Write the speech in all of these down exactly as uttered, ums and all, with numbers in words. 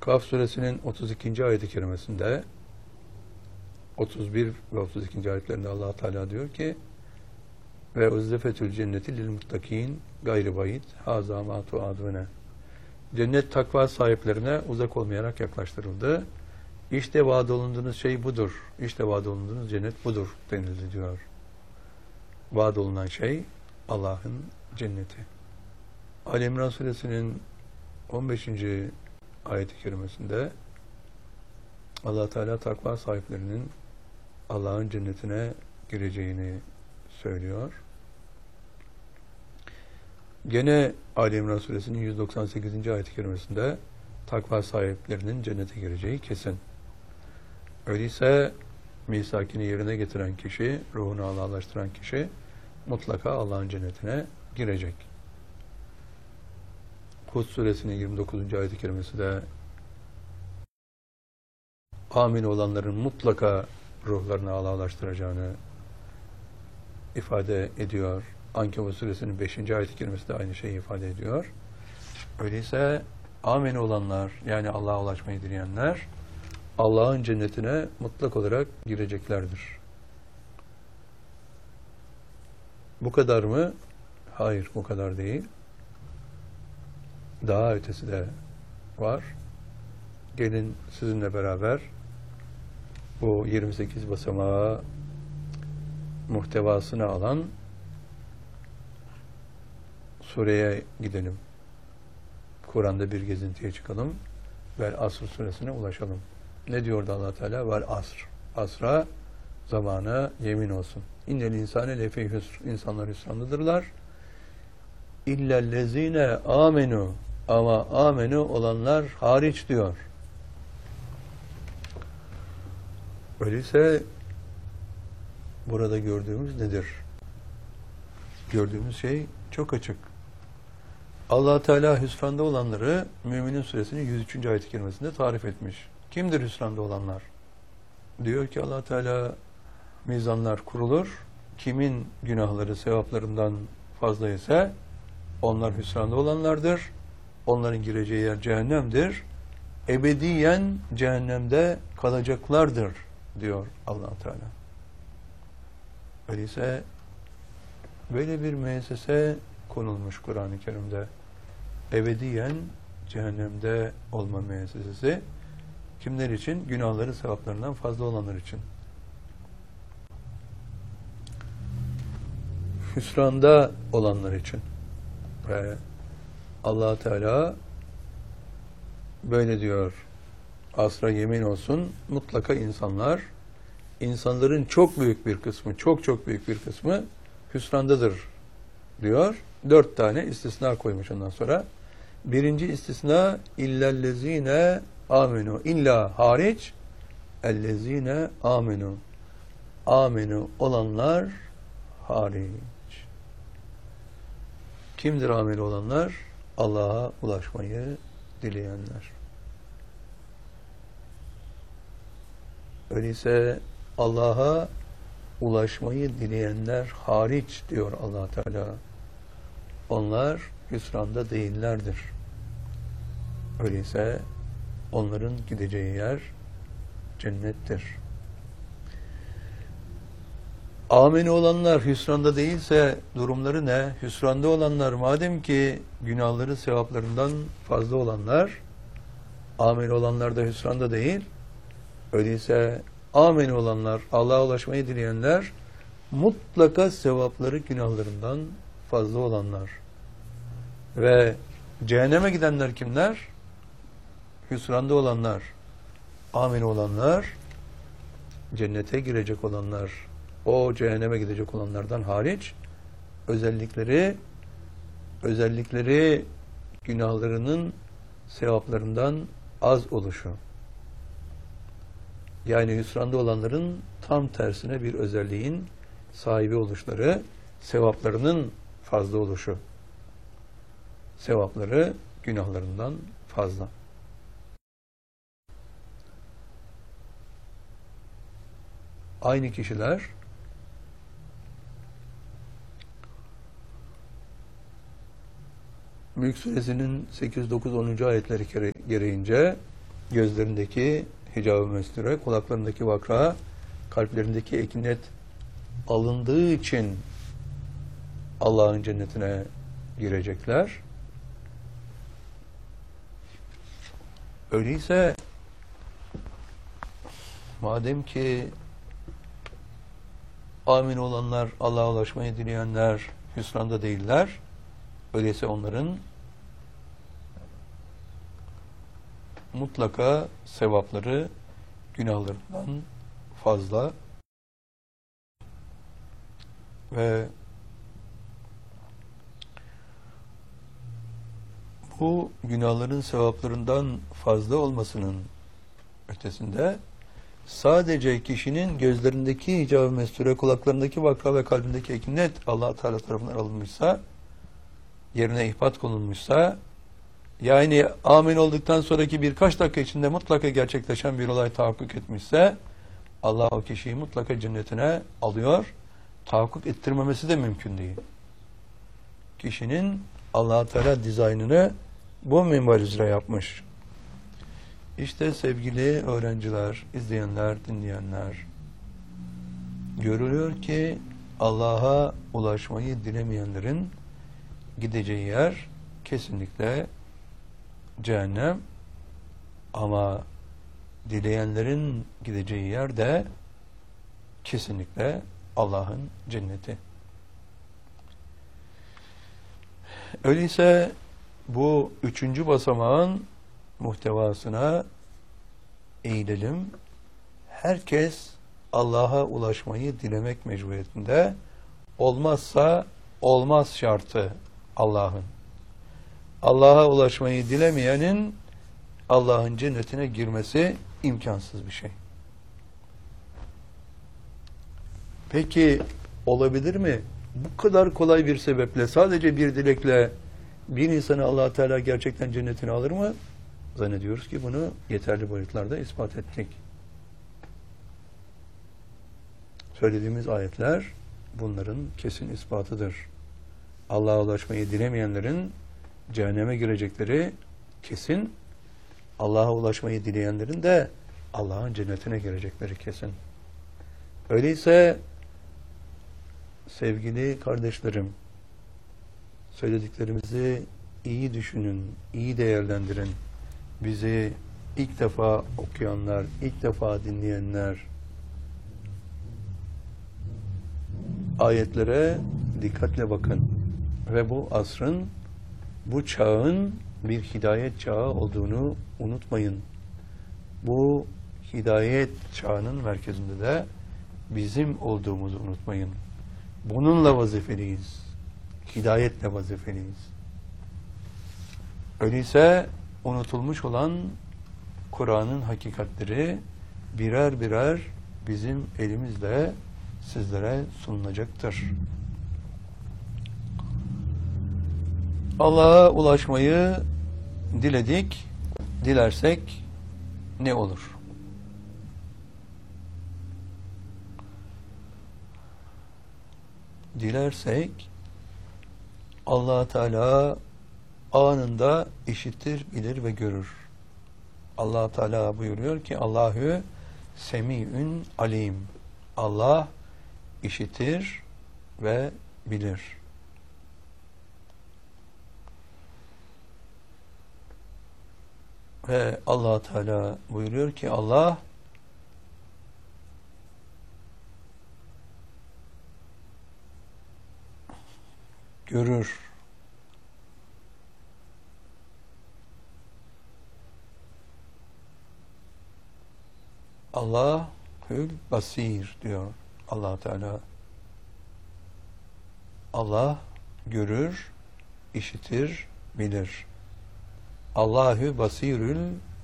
Kaf suresinin otuz ikinci ayet-i kerimesinde, otuz bir ve otuz ikinci ayetlerinde Allah Teala diyor ki: ve uzdefetül cenneti lil muttakin gayri bayit haza ma tuadune. Cennet takva sahiplerine uzak olmayarak yaklaştırıldı. İşte vaad olunduğunuz şey budur. İşte vaad olunduğunuz cennet budur denildi diyor. Vaad olunan şey Allah'ın cenneti. Ali İmran suresinin on beşinci ayet-i kerimesinde Allah Teala takva sahiplerinin Allah'ın cennetine gireceğini söylüyor. Gene Ali İmran suresinin yüz doksan sekizinci ayet-i kerimesinde takva sahiplerinin cennete gireceği kesin. Öyleyse misakini yerine getiren kişi, ruhunu Allah'laştıran kişi mutlaka Allah'ın cennetine girecek. Hud suresinin yirmi dokuzuncu ayet-i kerimesi de amin olanların mutlaka ruhlarını Allah'laştıracağını ifade ediyor. Ankebut suresinin beşinci ayet-i kerimesi de aynı şeyi ifade ediyor. Öyleyse amin olanlar, yani Allah'a ulaşmayı dileyenler Allah'ın cennetine mutlak olarak gireceklerdir. Bu kadar mı? Hayır, bu kadar değil. Daha ötesi de var. Gelin sizinle beraber bu yirmi sekiz basamağı muhtevasını alan sureye gidelim. Kur'an'da bir gezintiye çıkalım. Vel Asr suresine ulaşalım. Ne diyordu Allah Teala? Vel Asr. Asra, zamana yemin olsun. İnnel insane lefî hüsr. İnsanlar hüsrandadırlar. İllellezine amenu. Ama amenu olanlar hariç diyor. Öyleyse burada gördüğümüz nedir? Gördüğümüz şey çok açık. Allah Teala hüsranda olanları Müminin suresinin yüz üçüncü ayet-i kerimesinde tarif etmiş. Kimdir hüsranda olanlar? Diyor ki Allah Teala, mizanlar kurulur. Kimin günahları sevaplarından fazla ise onlar hüsranda olanlardır. Onların gireceği yer cehennemdir. Ebediyen cehennemde kalacaklardır diyor Allah Teala. Öyleyse böyle bir müessese konulmuş Kur'an-ı Kerim'de. Ebediyen cehennemde olma müessesesi. Kimler için? Günahları sevaplarından fazla olanlar için. Hüsranda olanlar için. Ve Allah Teala böyle diyor: asra yemin olsun, mutlaka insanlar, insanların çok büyük bir kısmı, çok çok büyük bir kısmı hüsrandadır diyor. Dört tane istisna koymuş ondan sonra. Birinci istisna illellezine amenu. İlla hariç ellezine amenu. Amenu olanlar hariç. Kimdir amel olanlar? Allah'a ulaşmayı dileyenler. Öyleyse Allah'a ulaşmayı dileyenler hariç diyor Allah Teala. Onlar hüsranda değillerdir. Öyleyse onların gideceği yer cennettir. Amin olanlar hüsranda değilse durumları ne? Hüsranda olanlar, madem ki günahları sevaplarından fazla olanlar, amin olanlar da hüsranda değil. Öyleyse amin olanlar, Allah'a ulaşmayı dileyenler, mutlaka sevapları günahlarından fazla olanlar. Ve cehenneme gidenler kimler? Hüsranda olanlar. Amin olanlar, cennete girecek olanlar. O cehenneme gidecek olanlardan hariç özellikleri özellikleri günahlarının sevaplarından az oluşu. Yani hüsranda olanların tam tersine bir özelliğin sahibi oluşları, sevaplarının fazla oluşu. Sevapları günahlarından fazla. Aynı kişiler Mülk suresinin sekiz, dokuz, onuncu ayetleri gereğince gözlerindeki hicab-ı mesture, kulaklarındaki vakra, kalplerindeki ekinet alındığı için Allah'ın cennetine girecekler. Öyleyse madem ki amin olanlar, Allah'a ulaşmayı dileyenler hüsranda değiller, öyleyse onların mutlaka sevapları günahlarından fazla ve bu günahların sevaplarından fazla olmasının ötesinde sadece kişinin gözlerindeki hicab-ı mesture, kulaklarındaki vakra ve kalbindeki ekinet Allah Teala tarafından alınmışsa, yerine ihbat konulmuşsa, yani amin olduktan sonraki birkaç dakika içinde mutlaka gerçekleşen bir olay tahakkuk etmişse, Allah o kişiyi mutlaka cennetine alıyor. Tahakkuk ettirmemesi de mümkün değil. Kişinin Allah Teala dizaynını bu minval üzere yapmış. İşte sevgili öğrenciler, izleyenler, dinleyenler, görülüyor ki Allah'a ulaşmayı dilemeyenlerin gideceği yer kesinlikle cehennem, ama dileyenlerin gideceği yer de kesinlikle Allah'ın cenneti. Öyleyse bu üçüncü basamağın muhtevasına eğilelim. Herkes Allah'a ulaşmayı dilemek mecburiyetinde. Olmazsa olmaz şartı Allah'ın. Allah'a ulaşmayı dilemeyenin Allah'ın cennetine girmesi imkansız bir şey. Peki olabilir mi? Bu kadar kolay bir sebeple, sadece bir dilekle bir insanı Allah Teala gerçekten cennetine alır mı? Zannediyoruz ki bunu yeterli boyutlarda ispat ettik. Söylediğimiz ayetler bunların kesin ispatıdır. Allah'a ulaşmayı dilemeyenlerin cehenneme girecekleri kesin, Allah'a ulaşmayı dileyenlerin de Allah'ın cennetine girecekleri kesin. Öyleyse sevgili kardeşlerim, söylediklerimizi iyi düşünün, iyi değerlendirin. Bizi ilk defa okuyanlar, ilk defa dinleyenler, ayetlere dikkatle bakın ve bu asrın, bu çağın bir hidayet çağı olduğunu unutmayın. Bu hidayet çağının merkezinde de bizim olduğumuzu unutmayın. Bununla vazifeliyiz. Hidayetle vazifeliyiz. Öyleyse unutulmuş olan Kur'an'ın hakikatleri birer birer bizim elimizle sizlere sunulacaktır. Allah'a ulaşmayı diledik, dilersek ne olur? Dilersek Allah Teala anında işitir, bilir ve görür. Allah Teala buyuruyor ki Allahü Semi'ün alim. Allah işitir ve bilir. Ve Allah Teala buyuruyor ki Allah görür. Allahül basir diyor Allah Teala. Allah görür, işitir, bilir. Allahü basirül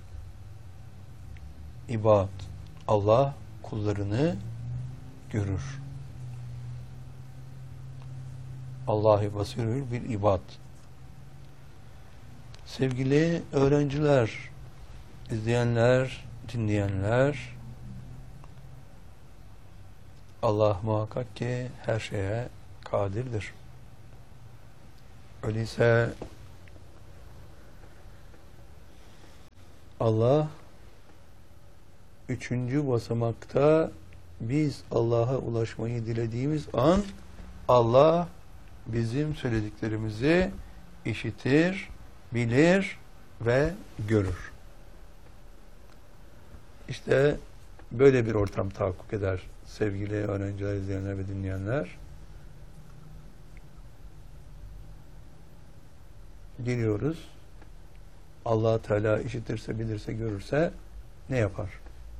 ibad. Allah kullarını görür. Allahü basirül bil ibad. Sevgili öğrenciler, izleyenler, dinleyenler, Allah muhakkak ki her şeye kadirdir. Öyleyse Allah üçüncü basamakta biz Allah'a ulaşmayı dilediğimiz an Allah bizim söylediklerimizi işitir, bilir ve görür. İşte böyle bir ortam tahakkuk eder sevgili öğrenciler, izleyenler ve dinleyenler. Geliyoruz. Allah Teala işitirse, bilirse, görürse ne yapar?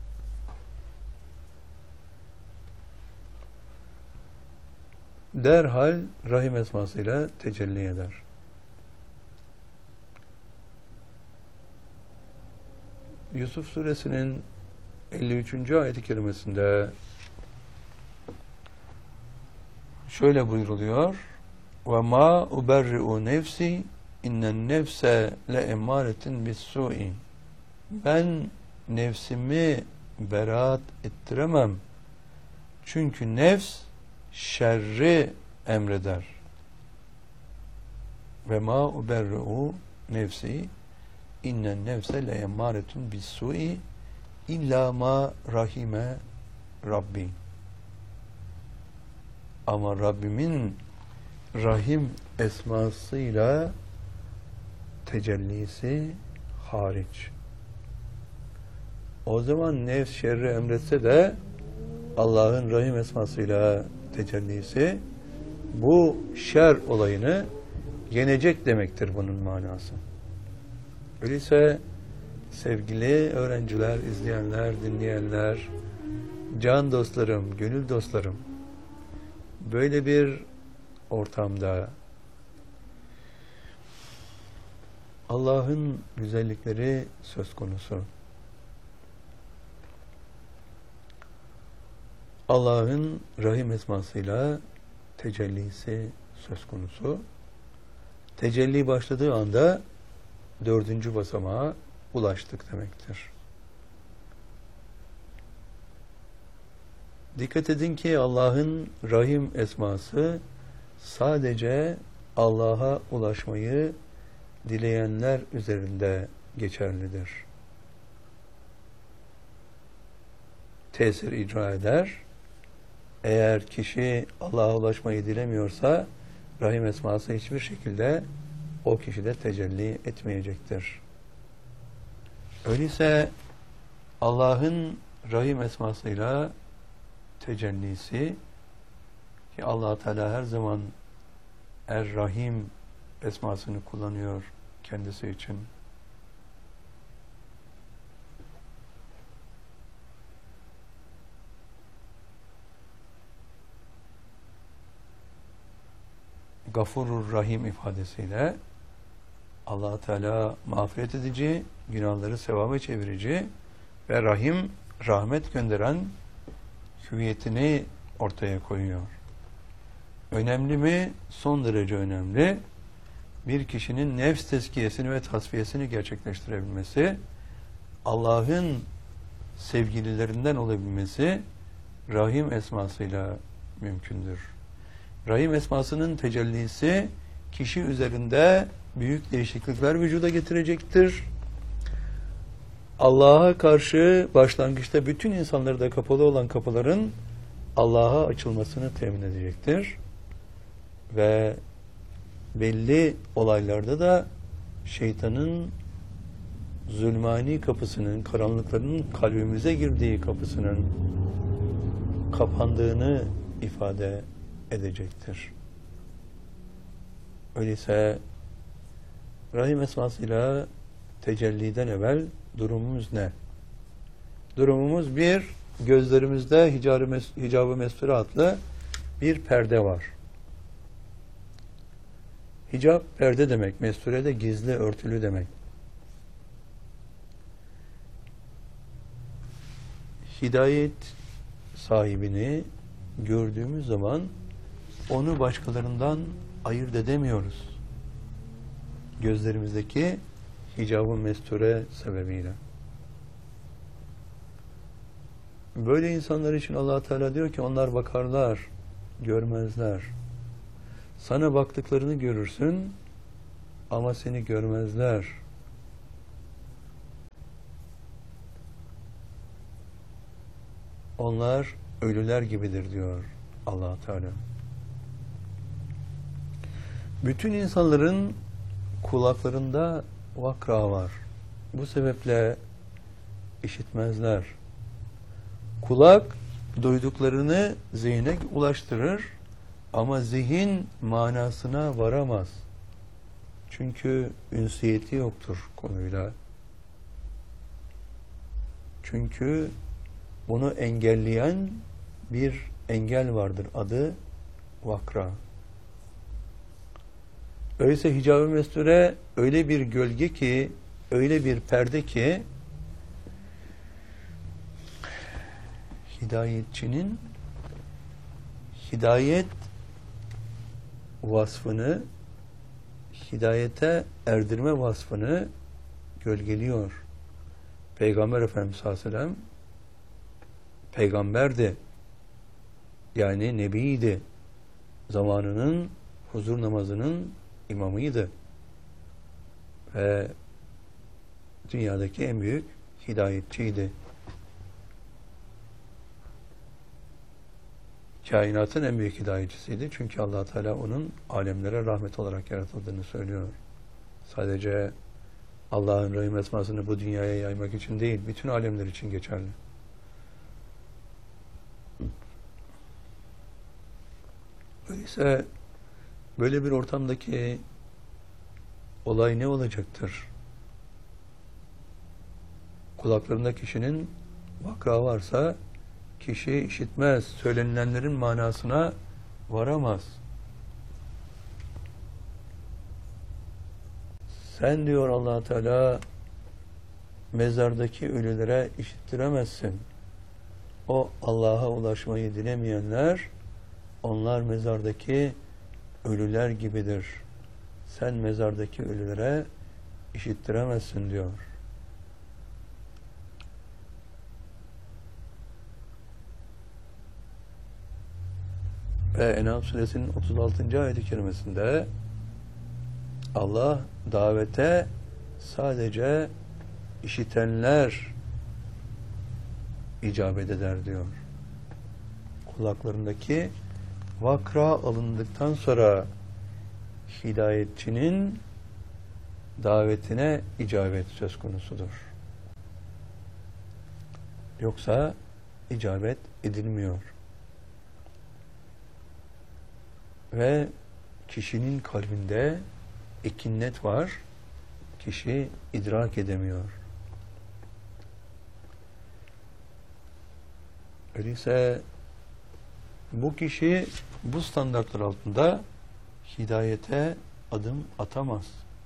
Derhal Rahim esmasıyla tecelli eder. Yusuf suresinin elli üçüncü ayet-i kerimesinde şöyle buyruluyor: ve ma uberri'u nefsi innen nefse le emmâretin bis-sû'i. Ben nefsimi beraat ettiremem. Çünkü nefs şerri emreder. Ve ma uberri'u nefsi innen nefse le emmâretun bis-sû'i illa ma rahime Rabbi. Ama Rabbimin Rahim esmasıyla tecellisi hariç. O zaman nefs şerri emretse de Allah'ın Rahim esmasıyla tecellisi bu şer olayını yenecek demektir bunun manası. Öyleyse sevgili öğrenciler, izleyenler, dinleyenler, can dostlarım, gönül dostlarım, böyle bir ortamda Allah'ın güzellikleri söz konusu. Allah'ın Rahim esmasıyla tecellisi söz konusu. Tecelli başladığı anda dördüncü basamağa ulaştık demektir. Dikkat edin ki Allah'ın Rahim esması sadece Allah'a ulaşmayı dileyenler üzerinde geçerlidir. Tesir icra eder. Eğer kişi Allah'a ulaşmayı dilemiyorsa Rahim esması hiçbir şekilde o kişide tecelli etmeyecektir. Öyleyse Allah'ın Rahim esmasıyla tecellisi, ki Allah Teala her zaman Er-Rahim esmasını kullanıyor kendisi için. Gafurur Rahim ifadesiyle Allah Teala mağfiret edici, günahları sevaba çevirici ve Rahim, rahmet gönderen hüviyetini ortaya koyuyor. Önemli mi? Son derece önemli. Bir kişinin nefs tezkiyesini ve tasfiyesini gerçekleştirebilmesi, Allah'ın sevgililerinden olabilmesi Rahim esmasıyla mümkündür. Rahim esmasının tecellisi kişi üzerinde büyük değişiklikler vücuda getirecektir. Allah'a karşı başlangıçta bütün insanlarda kapalı olan kapıların Allah'a açılmasını temin edecektir. Ve belli olaylarda da şeytanın zulmani kapısının, karanlıkların kalbimize girdiği kapısının kapandığını ifade edecektir. Öyleyse Rahim esmasıyla tecelliden evvel durumumuz ne? Durumumuz bir, gözlerimizde hicab-ı mesture adlı bir perde var. Hicab perde demek, mesture de gizli, örtülü demek. Hidayet sahibini gördüğümüz zaman onu başkalarından ayırt edemiyoruz. Gözlerimizdeki hicab-ı mesture sebebiyle. Böyle insanlar için Allah Teala diyor ki onlar bakarlar, görmezler. Sana baktıklarını görürsün ama seni görmezler. onlar ölüler gibidir diyor Allah Teala. Bütün insanların kulaklarında vakra var. Bu sebeple işitmezler. Kulak duyduklarını zihne ulaştırır ama zihin manasına varamaz. Çünkü ünsiyeti yoktur konuyla. Çünkü bunu engelleyen bir engel vardır. Adı vakra. Öyleyse hicab-ı mesture öyle bir gölge ki, öyle bir perde ki hidayetçinin hidayet vasfını, hidayete erdirme vasfını gölgeliyor. Peygamber Efendimiz sallallahu aleyhi ve sellem peygamberdi. Yani nebiydi. Zamanının huzur namazının imamıydı. Ve dünyadaki en büyük hidayetçiydi. Kainatın en büyük hidayetçisiydi. Çünkü Allah Teala onun alemlere rahmet olarak yaratıldığını söylüyor. Sadece Allah'ın rahim esmasını bu dünyaya yaymak için değil, bütün alemler için geçerli. Öyleyse böyle bir ortamdaki olay ne olacaktır? Kulaklarında kişinin vakra varsa kişi işitmez, söylenilenlerin manasına varamaz. Sen diyor Allah Teala mezardaki ölülere işittiremezsin. O Allah'a ulaşmayı dilemeyenler, onlar mezardaki ölüler gibidir. Sen mezardaki ölülere işittiremezsin diyor. Ve En'am suresinin otuz altıncı ayet-i kerimesinde Allah davete sadece işitenler icabet eder diyor. Kulaklarındaki vakra alındıktan sonra hidayetçinin davetine icabet söz konusudur. Yoksa icabet edilmiyor. Ve kişinin kalbinde ekinnet var. Kişi idrak edemiyor. Öyleyse bu kişi bu standartlar altında hidayete adım atamaz.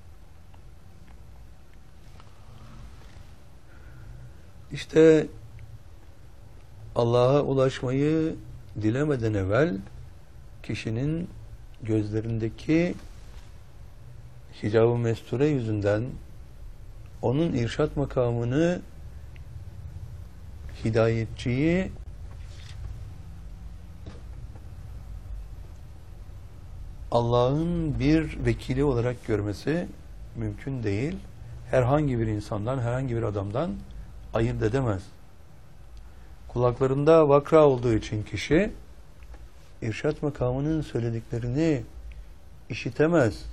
İşte Allah'a ulaşmayı dilemeden evvel kişinin gözlerindeki hicab-ı mesture yüzünden onun irşat makamını, hidayetçiyi Allah'ın bir vekili olarak görmesi mümkün değil. Herhangi bir insandan, herhangi bir adamdan ayırt edemez. Kulaklarında vakra olduğu için kişi irşat makamının söylediklerini işitemez.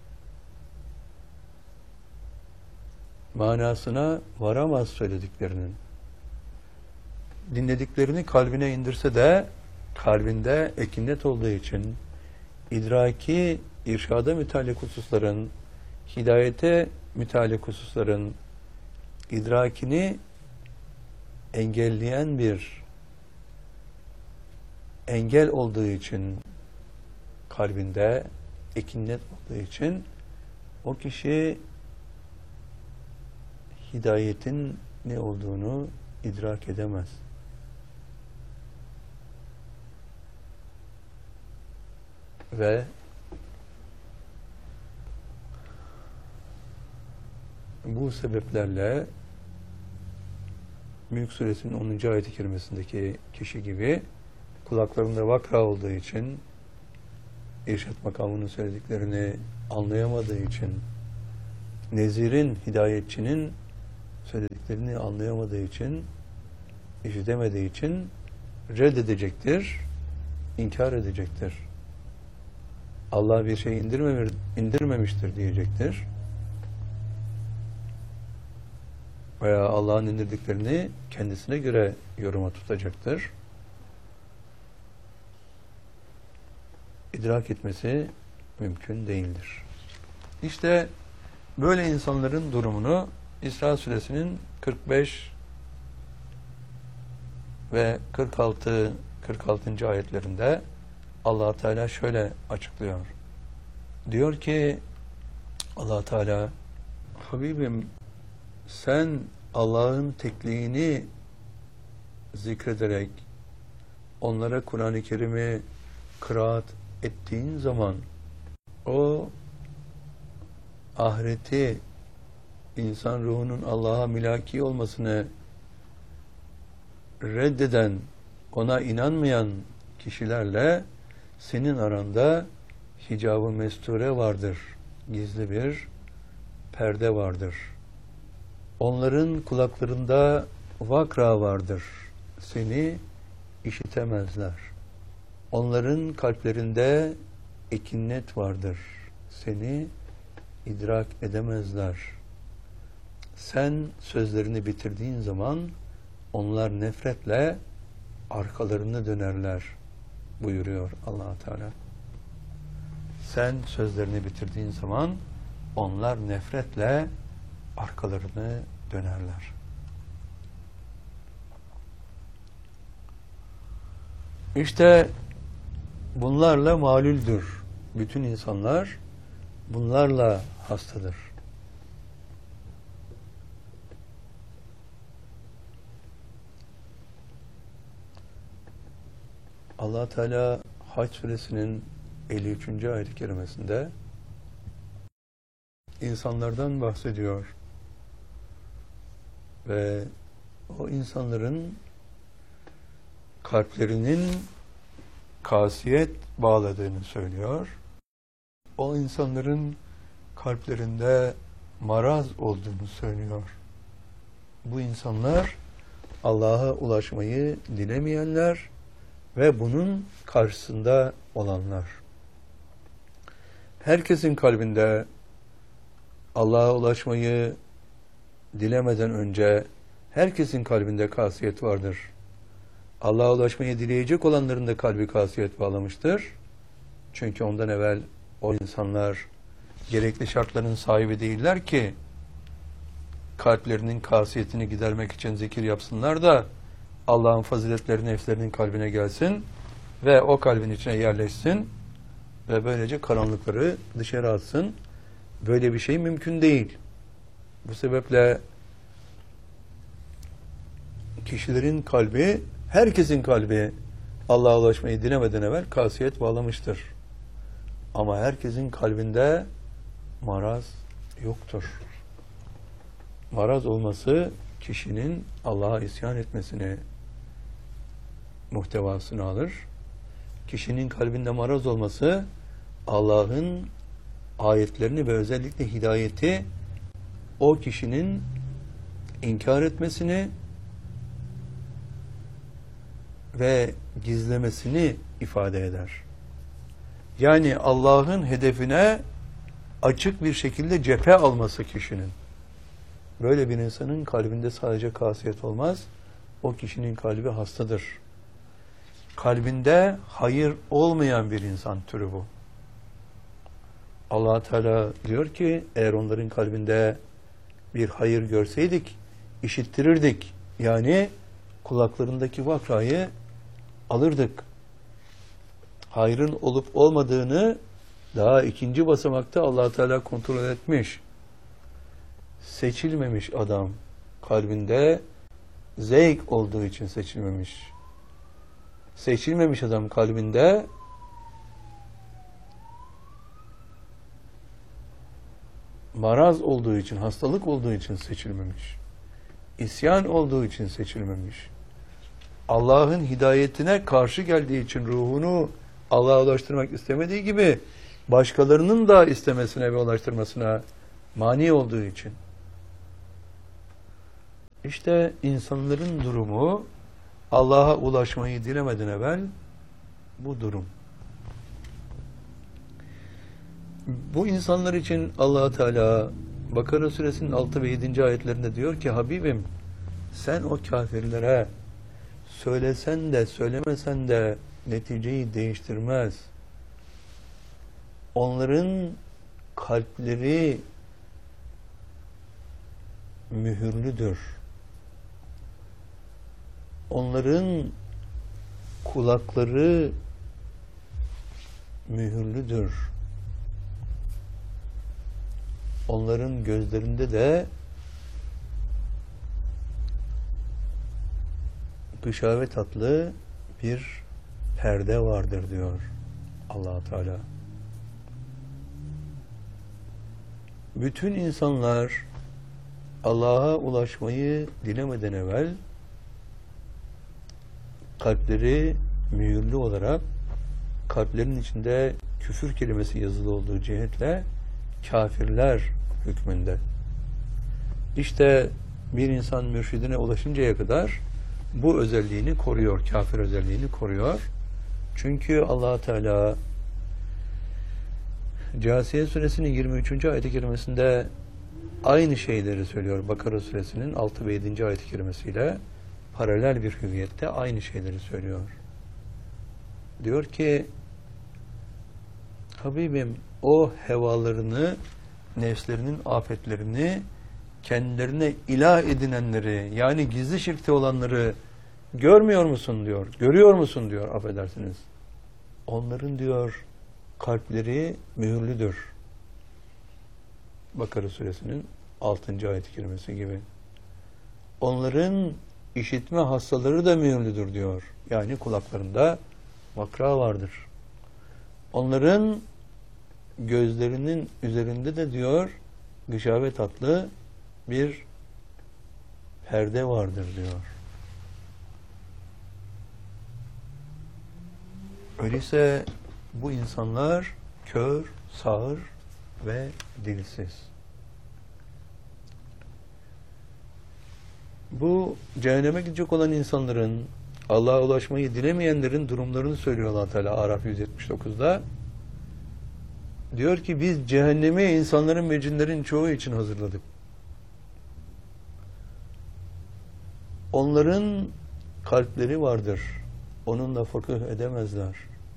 Manasına varamaz söylediklerinin. Dinlediklerini kalbine indirse de kalbinde ekinnet olduğu için idraki, irşada müteallik hususların, hidayete müteallik hususların idrakini engelleyen bir engel olduğu için, kalbinde ekinnet olduğu için o kişi hidayetin ne olduğunu idrak edemez. Ve bu sebeplerle Mülk Suresinin onuncu ayet-i kerimesindeki kişi gibi kulaklarında vakra olduğu için, irşat makamının söylediklerini anlayamadığı için, nezirin, hidayetçinin söylediklerini anlayamadığı için, işitemediği için reddedecektir, inkar edecektir. Allah bir şey indirmemiş, indirmemiştir diyecektir. Veya Allah'ın indirdiklerini kendisine göre yoruma tutacaktır. İdrak etmesi mümkün değildir. İşte böyle insanların durumunu İsra Suresinin kırk beş ve kırk altı kırk altıncı ayetlerinde Allah Teala şöyle açıklıyor. Diyor ki Allah Teala, Habibim sen Allah'ın tekliğini zikrederek onlara Kur'an-ı Kerim'i kıraat ettiğin zaman o ahireti, insan ruhunun Allah'a mülaki olmasını reddeden, ona inanmayan kişilerle senin aranda hicab-ı mesture vardır. Gizli bir perde vardır. Onların kulaklarında vakra vardır. Seni işitemezler. Onların kalplerinde ekinnet vardır. Seni idrak edemezler. Sen sözlerini bitirdiğin zaman onlar nefretle arkalarını dönerler buyuruyor Allah Teala. Sen sözlerini bitirdiğin zaman onlar nefretle arkalarını dönerler. İşte bunlarla malüldür. Bütün insanlar bunlarla hastadır. Allah Teala Hac suresinin elli üçüncü ayet-i kerimesinde insanlardan bahsediyor ve o insanların kalplerinin kasiyet bağladığını söylüyor. O insanların kalplerinde maraz olduğunu söylüyor. Bu insanlar Allah'a ulaşmayı dilemeyenler ve bunun karşısında olanlar. Herkesin kalbinde Allah'a ulaşmayı dilemeden önce herkesin kalbinde kasiyet vardır. Allah'a ulaşmayı dileyecek olanların da kalbi kasiyet bağlamıştır. Çünkü ondan evvel o insanlar gerekli şartların sahibi değiller ki kalplerinin kasiyetini gidermek için zikir yapsınlar da Allah'ın faziletleri nefslerinin kalbine gelsin ve o kalbin içine yerleşsin ve böylece karanlıkları dışarı atsın. Böyle bir şey mümkün değil. Bu sebeple kişilerin kalbi, herkesin kalbi Allah'a ulaşmayı dilemeden evvel kasiyet bağlamıştır. Ama herkesin kalbinde maraz yoktur. Maraz olması kişinin Allah'a isyan etmesini muhtevasını alır. Kişinin kalbinde maraz olması Allah'ın ayetlerini ve özellikle hidayeti o kişinin inkar etmesini ve gizlemesini ifade eder. Yani Allah'ın hedefine açık bir şekilde cephe alması kişinin. Böyle bir insanın kalbinde sadece kasiyet olmaz. O kişinin kalbi hastadır. Kalbinde hayır olmayan bir insan türü bu. Allah Teala diyor ki eğer onların kalbinde bir hayır görseydik işittirirdik. Yani kulaklarındaki vakrayı alırdık. Hayrın olup olmadığını daha ikinci basamakta Allah Teala kontrol etmiş. Seçilmemiş adam kalbinde zevk olduğu için seçilmemiş. Seçilmemiş adam kalbinde maraz olduğu için, hastalık olduğu için seçilmemiş. İsyan olduğu için seçilmemiş. Allah'ın hidayetine karşı geldiği için ruhunu Allah'a ulaştırmak istemediği gibi başkalarının da istemesine ve ulaştırmasına mani olduğu için. İşte insanların durumu Allah'a ulaşmayı dilemeden evvel bu durum. Bu insanlar için Allah Teala Bakara suresinin altı ve yedinci ayetlerinde diyor ki Habibim sen o kafirlere söylesen de söylemesen de neticeyi değiştirmez. Onların kalpleri mühürlüdür. Onların kulakları mühürlüdür. Onların gözlerinde de gışave tatlı bir perde vardır diyor Allah Teala. Bütün insanlar Allah'a ulaşmayı dilemeden evvel kalpleri mühürlü olarak kalplerin içinde küfür kelimesi yazılı olduğu cihetle kafirler hükmünde. İşte bir insan mürşidine ulaşıncaya kadar bu özelliğini koruyor, kafir özelliğini koruyor. Çünkü Allah Teala Câsiye suresinin yirmi üçüncü ayet-i kerimesinde aynı şeyleri söylüyor. Bakara suresinin altı ve yedinci ayet-i kerimesiyle paralel bir hüviyette aynı şeyleri söylüyor. Diyor ki Habibim o hevalarını, nefslerinin afetlerini, kendilerine ilah edinenleri, yani gizli şirkte olanları görmüyor musun diyor. Görüyor musun diyor, affedersiniz. Onların diyor kalpleri mühürlüdür. Bakara suresinin altıncı ayet-i kerimesi gibi. Onların işitme hastaları da mühürlüdür diyor. Yani kulaklarında vakra vardır. Onların gözlerinin üzerinde de diyor gışave tatlı bir perde vardır diyor. Öyleyse bu insanlar kör, sağır ve dilsiz. Bu cehenneme gidecek olan insanların, Allah'a ulaşmayı dilemeyenlerin durumlarını söylüyor Allah Teala Araf yüz yetmiş dokuzda. Diyor ki biz cehennemi insanların ve cinlerin çoğu için hazırladık. Onların kalpleri vardır. Onunla fıkıh edemezler.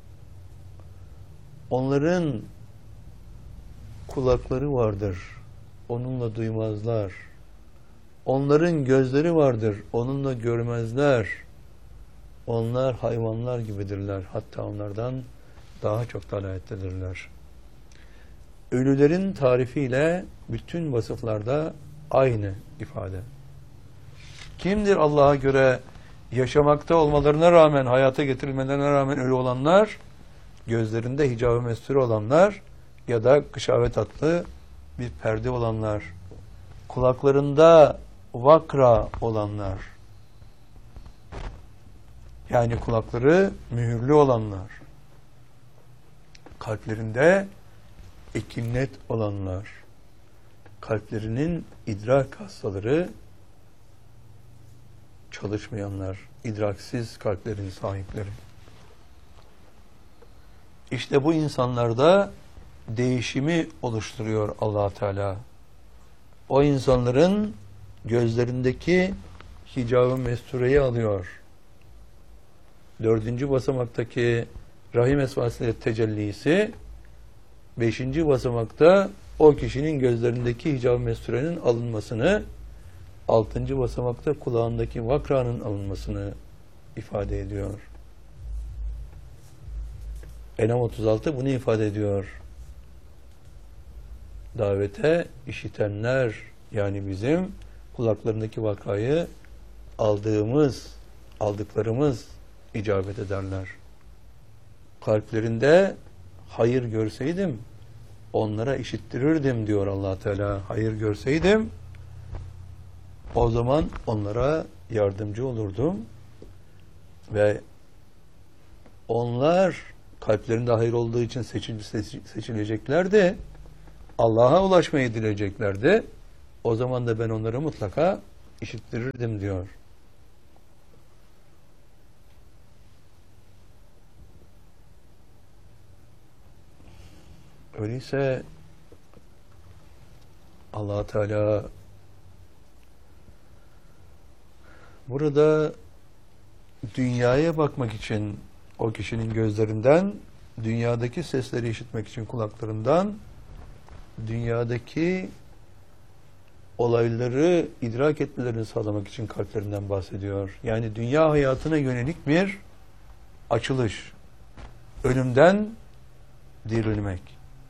Onların kulakları vardır. Onunla duymazlar. Onların gözleri vardır. Onunla görmezler. Onlar hayvanlar gibidirler. Hatta onlardan daha çok dalayettedirler. Ölülerin tarifiyle bütün vasıflarda aynı ifade. Kimdir Allah'a göre yaşamakta olmalarına rağmen, hayata getirilmelerine rağmen ölü olanlar? Gözlerinde hicab-ı mestur olanlar ya da gışave tatlı bir perde olanlar. Kulaklarında vakra olanlar. Yani kulakları mühürlü olanlar. Kalplerinde ekinnet olanlar. Kalplerinin idrak hastaları çalışmayanlar, idraksiz kalplerin sahipleri. İşte bu insanlarda değişimi oluşturuyor Allah Teala. O insanların gözlerindeki hicab-ı mestureyi alıyor. Dördüncü basamaktaki rahim esvasıyla tecellisi, beşinci basamakta o kişinin gözlerindeki hicab-ı mesturenin alınmasını, altıncı basamakta kulağındaki vakranın alınmasını ifade ediyor. Enam otuz altı bunu ifade ediyor. Davete işitenler, yani bizim kulaklarındaki vakayı aldığımız, aldıklarımız icabet ederler. Kalplerinde hayır görseydim onlara işittirirdim diyor Allah Teala. Hayır görseydim o zaman onlara yardımcı olurdum ve onlar kalplerinde hayır olduğu için seçil, seçileceklerdi. Allah'a ulaşmayı dileyeceklerdi. O zaman da ben onlara mutlaka işittirirdim diyor. Öyleyse Allah Teala burada dünyaya bakmak için o kişinin gözlerinden, dünyadaki sesleri işitmek için kulaklarından, dünyadaki olayları idrak etmelerini sağlamak için kalplerinden bahsediyor. Yani dünya hayatına yönelik bir açılış. Ölümden dirilmek.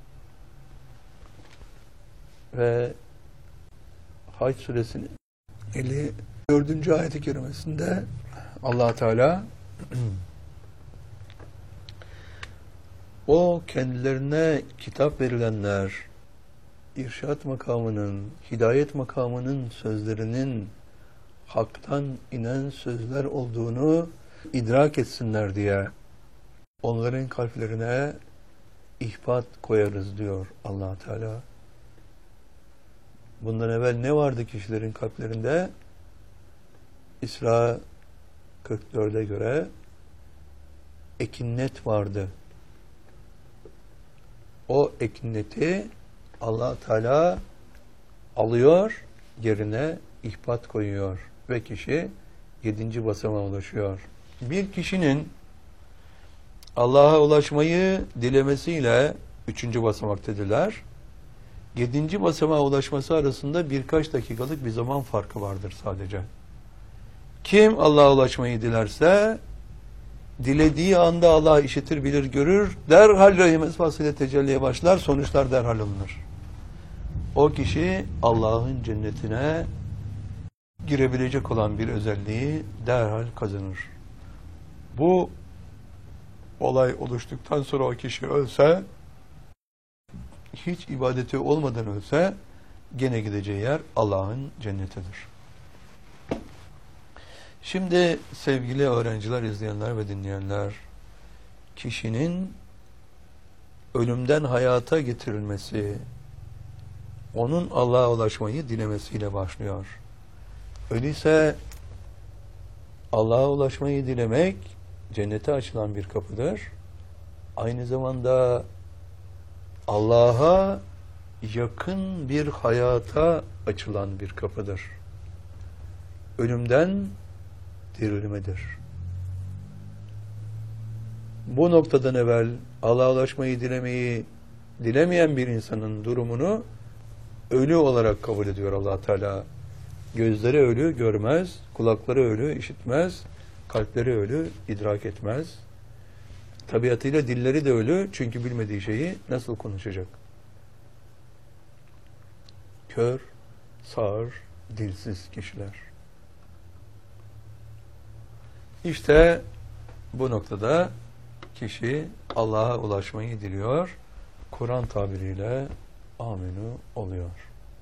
Ve Hac suresinin elli dördüncü ayet-i kerimesinde Allah Teala o kendilerine kitap verilenler irşat makamının, hidayet makamının sözlerinin haktan inen sözler olduğunu idrak etsinler diye onların kalplerine ihbat koyarız diyor Allah Teala. Bundan evvel ne vardı kişilerin kalplerinde? İsra kırk dörde göre ekinnet vardı. O ekinneti Allah Teala alıyor, yerine ihbat koyuyor ve kişi yedinci basamağa ulaşıyor. Bir kişinin Allah'a ulaşmayı dilemesiyle üçüncü basamaktadirler. Yedinci basamağa ulaşması arasında birkaç dakikalık bir zaman farkı vardır sadece. Kim Allah'a ulaşmayı dilerse dilediği anda Allah işitir, bilir, görür. Derhal rahim esvasıyla tecelliye başlar. Sonuçlar derhal alınır. O kişi Allah'ın cennetine girebilecek olan bir özelliği derhal kazanır. Bu olay oluştuktan sonra o kişi ölse, hiç ibadeti olmadan ölse, gene gideceği yer Allah'ın cennetidir. Şimdi sevgili öğrenciler, izleyenler ve dinleyenler, kişinin ölümden hayata getirilmesi, onun Allah'a ulaşmayı dilemesiyle başlıyor. Öyleyse Allah'a ulaşmayı dilemek cennete açılan bir kapıdır. Aynı zamanda Allah'a yakın bir hayata açılan bir kapıdır. Ölümden dirilmedir. Bu noktadan evvel Allah'a ulaşmayı dilemeyi dilemeyen bir insanın durumunu ölü olarak kabul ediyor Allah Teala. Gözleri ölü görmez, kulakları ölü işitmez, kalpleri ölü idrak etmez. Tabiatıyla dilleri de ölü, çünkü bilmediği şeyi nasıl konuşacak? Kör, sağır, dilsiz kişiler. İşte bu noktada kişi Allah'a ulaşmayı diliyor. Kur'an tabiriyle amenü oluyor.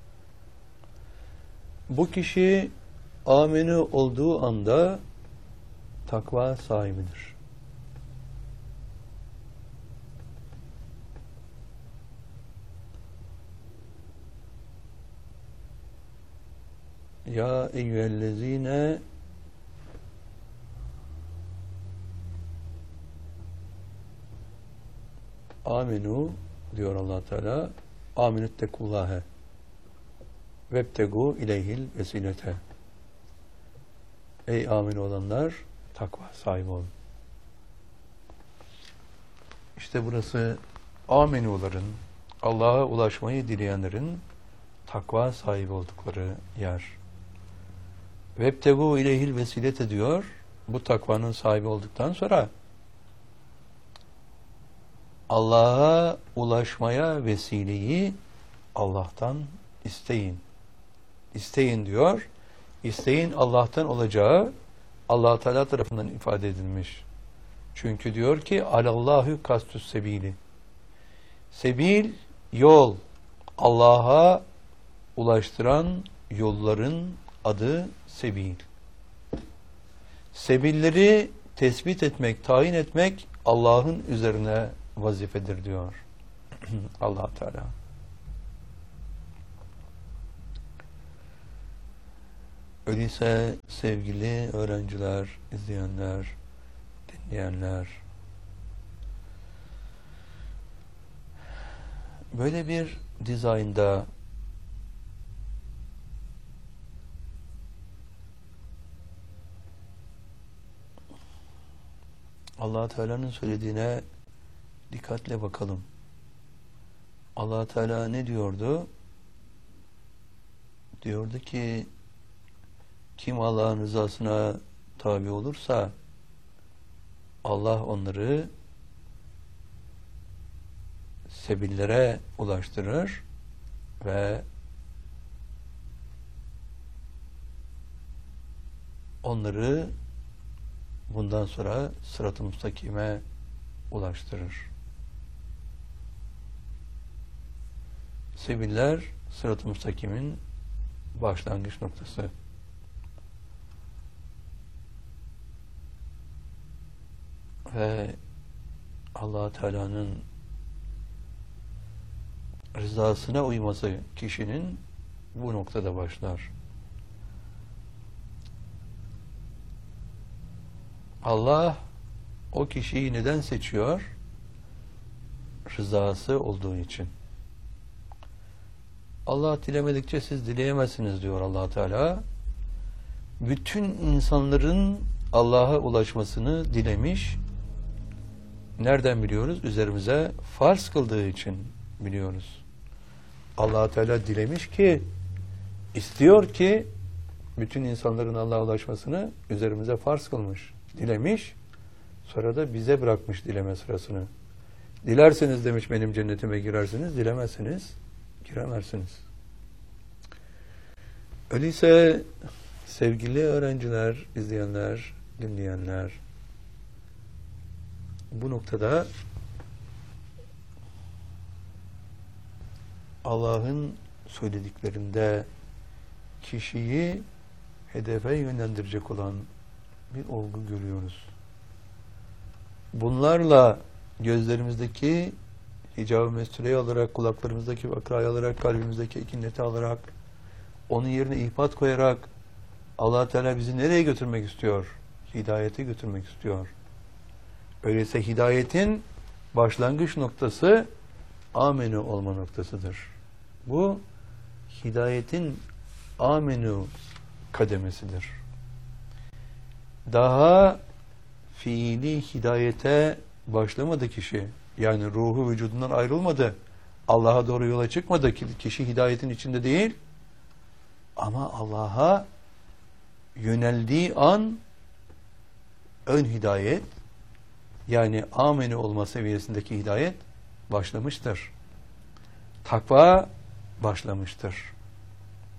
Bu kişi amenü olduğu anda takva sahibidir. Ya eyyühellezine aminu diyor Allah Teala. Aminüttekullâhe vebtegu ileyhil vesilete. Ey amin olanlar, takva sahibi olun. İşte burası aminuların, Allah'a ulaşmayı dileyenlerin takva sahibi oldukları yer. Vebtegu ileyhil vesilete diyor. Bu takvanın sahibi olduktan sonra Allah'a ulaşmaya vesileyi Allah'tan isteyin. İsteyin diyor. İsteyin Allah'tan olacağı Allah Teala tarafından ifade edilmiş. Çünkü diyor ki alallahu kastus sebili. Sebil yol. Allah'a ulaştıran yolların adı sebil. Sebilleri tespit etmek, tayin etmek Allah'ın üzerine vazifedir diyor Allah Teala. Öyleyse sevgili öğrenciler, izleyenler, dinleyenler, böyle bir dizaynda Allah Teala'nın söylediğine dikkatle bakalım. Allah Teala ne diyordu? Diyordu ki kim Allah'ın rızasına tabi olursa Allah onları sebillere ulaştırır ve onları bundan sonra sırat-ı müstakime ulaştırır. Sebiller sırat-ı müstakimin başlangıç noktası. Ve Allah Teala'nın rızasına uyması kişinin bu noktada başlar. Allah o kişiyi neden seçiyor? Rızası olduğu için. Allah dilemedikçe siz dileyemezsiniz diyor Allah Teala. Bütün insanların Allah'a ulaşmasını dilemiş. Nereden biliyoruz? Üzerimize farz kıldığı için biliyoruz. Allah Teala dilemiş ki, istiyor ki bütün insanların Allah'a ulaşmasını üzerimize farz kılmış. Dilemiş, sonra da bize bırakmış dileme sırasını. Dilerseniz demiş benim cennetime girersiniz, dilemezseniz giremezsiniz. Öyleyse sevgili öğrenciler, izleyenler, dinleyenler, bu noktada Allah'ın söylediklerinde kişiyi hedefe yönlendirecek olan bir olgu görüyoruz. Bunlarla gözlerimizdeki hicab-ı mestureyi alarak, kulaklarımızdaki vakrayı alarak, kalbimizdeki ekineti alarak, onun yerine ihbat koyarak Allah Teala bizi nereye götürmek istiyor? Hidayete götürmek istiyor. Öyleyse hidayetin başlangıç noktası amenü olma noktasıdır. Bu hidayetin amenü kademesidir. Daha fiili hidayete başlamadı kişi. Yani ruhu vücudundan ayrılmadı. Allah'a doğru yola çıkmadı. Kişi hidayetin içinde değil. Ama Allah'a yöneldiği an ön hidayet, yani amenü olma seviyesindeki hidayet başlamıştır. Takva başlamıştır.